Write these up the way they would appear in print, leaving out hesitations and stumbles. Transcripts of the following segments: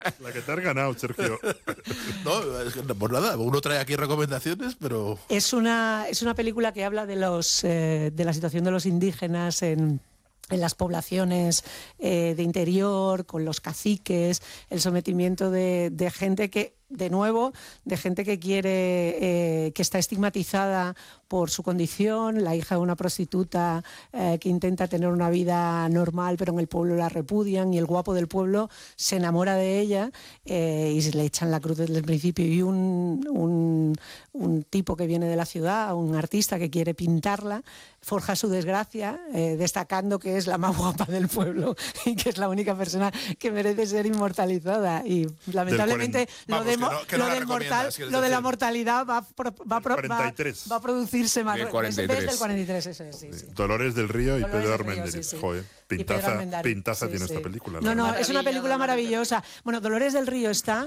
La que te has ganado, Sergio. No, pues nada, uno trae aquí recomendaciones, pero... Es una película que habla de la situación de los indígenas en las poblaciones de interior, con los caciques, el sometimiento de gente que, de nuevo, de gente que quiere, que está estigmatizada por su condición, la hija de una prostituta que intenta tener una vida normal, pero en el pueblo la repudian, y el guapo del pueblo se enamora de ella y se le echan la cruz desde el principio. Y un tipo que viene de la ciudad, un artista que quiere pintarla, forja su desgracia, destacando que es la más guapa del pueblo y que es la única persona que merece ser inmortalizada. Y lamentablemente lo de la mortalidad va a producirse más. Del 43. Desde el 43, eso es, sí. Dolores del Río y Dolores Pedro del Río, Armendáriz. sí. Joder, pintaza tiene esta película. No, es una película maravillosa. Bueno, Dolores del Río está...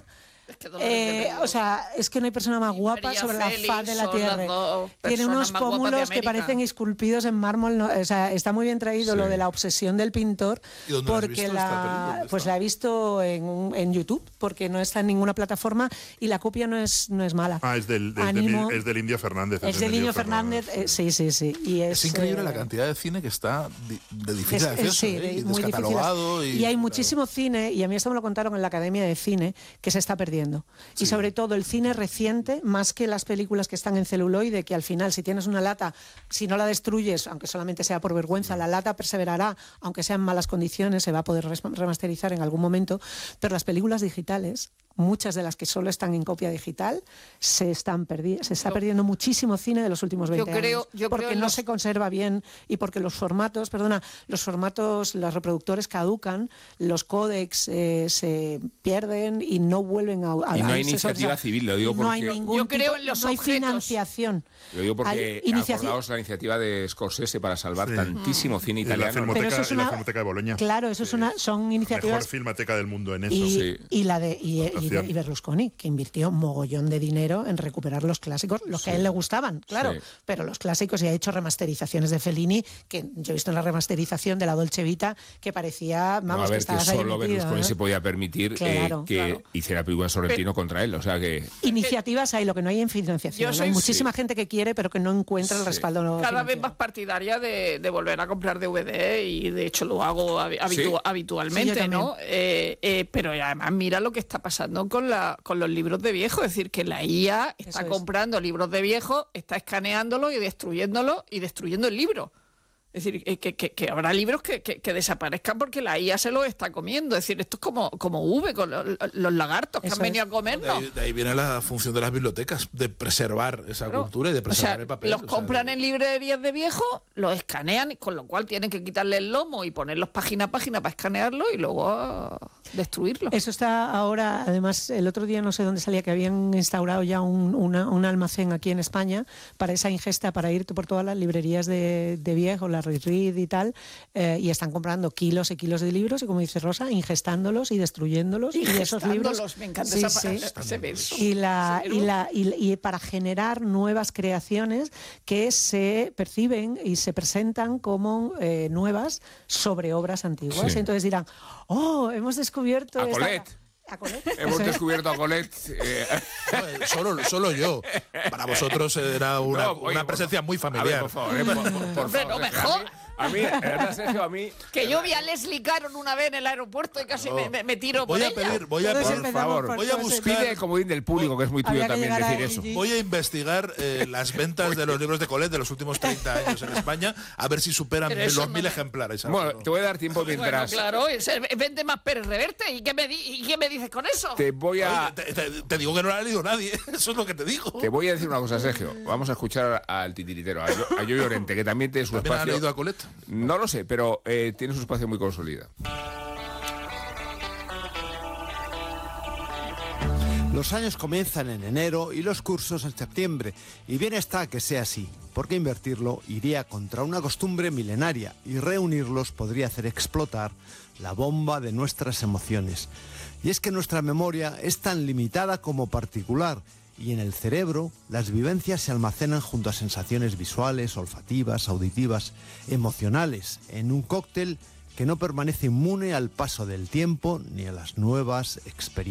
o sea, es que no hay persona más guapa sobre la faz de la tierra. Tiene unos pómulos que parecen esculpidos en mármol. O sea, está muy bien traído lo de la obsesión del pintor. Porque la he visto en YouTube, porque no está en ninguna plataforma y la copia no es mala. Es del Indio Fernández. Es del Indio Fernández, sí. Y es increíble la cantidad de cine que está de difícil acceso, y descatalogado. Y hay muchísimo cine, y a mí esto me lo contaron en la Academia de Cine, que se está perdiendo. Y sobre todo el cine reciente, más que las películas que están en celuloide, que al final, si tienes una lata, si no la destruyes, aunque solamente sea por vergüenza, la lata perseverará, aunque sea en malas condiciones, se va a poder remasterizar en algún momento. Pero las películas digitales, muchas de las que solo están en copia digital, se está perdiendo muchísimo cine de los últimos 20 años. Porque no se conserva bien y porque los formatos, los reproductores caducan, los códecs se pierden y no vuelven a y no hay iniciativa civil, lo digo porque... No hay no hay financiación. Lo digo porque acordaos la iniciativa de Scorsese para salvar tantísimo cine italiano. Y la Filmoteca de Boloña. Claro, eso son iniciativas... Mejor filmoteca del mundo en eso. Y Berlusconi, que invirtió mogollón de dinero en recuperar los clásicos, los que a él le gustaban, claro, pero los clásicos, y ha hecho remasterizaciones de Fellini, que yo he visto en la remasterización de la Dolce Vita, que parecía, que estabas ahí solo metido, Berlusconi se podía permitir que hiciera películas Sorrentino contra él, o sea que... Iniciativas hay, lo que no hay en financiación. Hay muchísima gente que quiere, pero que no encuentra el respaldo. Cada vez más partidaria de volver a comprar DVD, y de hecho lo hago habitualmente, ¿no? Pero además mira lo que está pasando con los libros de viejo, es decir, que la IA está comprando libros de viejo, está escaneándolos y destruyéndolos y destruyendo el libro. Es decir, que habrá libros que desaparezcan porque la IA se los está comiendo. Es decir, esto es como V con los lagartos que han venido a comernos. De ahí viene la función de las bibliotecas, de preservar esa cultura y de preservar el papel. Los compran en librerías de viejo, los escanean, con lo cual tienen que quitarle el lomo y ponerlos página a página para escanearlo y luego destruirlo. Eso está ahora, además, el otro día no sé dónde salía, que habían instaurado ya un almacén aquí en España para esa ingesta, para ir por todas las librerías de viejo, las Read y tal, y están comprando kilos y kilos de libros y, como dice Rosa, ingestándolos y destruyéndolos, y esos libros, me encanta ese verso. Y para generar nuevas creaciones que se perciben y se presentan como nuevas sobre obras antiguas. Entonces dirán, hemos descubierto a Colette. Hemos descubierto a Colette. Solo yo. Para vosotros era una presencia muy familiar. A ver, por favor, por favor, mejor. A mí, Sergio, que yo vi a Leslie Caron una vez en el aeropuerto y casi me tiro por ella. Voy a buscar... Pide el comodín del público, que es muy tuyo también decir eso. Voy a investigar las ventas de los libros de Colette de los últimos 30 años en España, a ver si superan los 1.000 ejemplares. Bueno, te voy a dar tiempo mientras... Claro, vende más Pérez Reverte. ¿Y qué me dices con eso? Te voy a... Te digo que no lo ha leído nadie. Eso es lo que te digo. Te voy a decir una cosa, Sergio. Vamos a escuchar al titiritero, a Yoyo Llorente, que también tiene su espacio. ¿Ha leído a Colette? No lo sé, pero tiene su espacio muy consolidado. Los años comienzan en enero y los cursos en septiembre, y bien está que sea así, porque invertirlo iría contra una costumbre milenaria y reunirlos podría hacer explotar la bomba de nuestras emociones. Y es que nuestra memoria es tan limitada como particular, y en el cerebro las vivencias se almacenan junto a sensaciones visuales, olfativas, auditivas, emocionales, en un cóctel que no permanece inmune al paso del tiempo ni a las nuevas experiencias.